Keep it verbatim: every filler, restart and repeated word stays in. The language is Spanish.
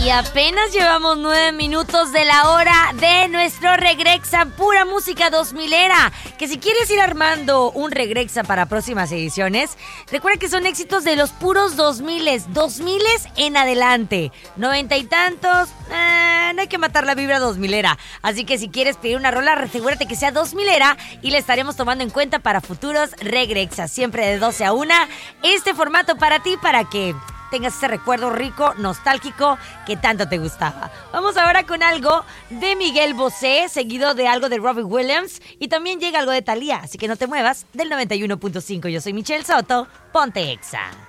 Y apenas llevamos nueve minutos de la hora de nuestro Regrexa Pura Música dos milera. Que si quieres ir armando un Regrexa para próximas ediciones, recuerda que son éxitos de los puros dos miles, dos miles en adelante. Noventa y tantos, eh, no hay que matar la vibra dos milera. Así que si quieres pedir una rola, asegúrate que sea dos milera y la estaremos tomando en cuenta para futuros Regrexas. Siempre de doce a una, este formato para ti, para que tengas ese recuerdo rico, nostálgico, que tanto te gustaba. Vamos ahora con algo de Miguel Bosé, seguido de algo de Robbie Williams, y también llega algo de Thalía, así que no te muevas del noventa y uno punto cinco. Yo soy Michelle Soto, ponte Exa.